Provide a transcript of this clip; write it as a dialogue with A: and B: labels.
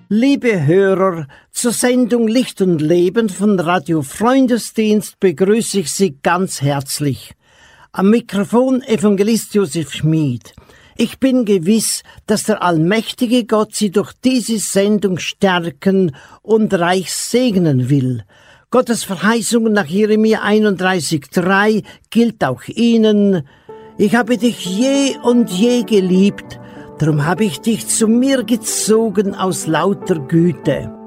A: Liebe Hörer, zur Sendung Licht und Leben von Radio Freundesdienst begrüße ich Sie ganz herzlich. Am Mikrofon Evangelist Josef Schmid. Ich bin gewiss, dass der allmächtige Gott Sie durch diese Sendung stärken und reich segnen will. Gottes Verheißung nach Jeremia 31,3 gilt auch Ihnen. Ich habe dich je und je geliebt, darum habe ich dich zu mir gezogen aus lauter Güte.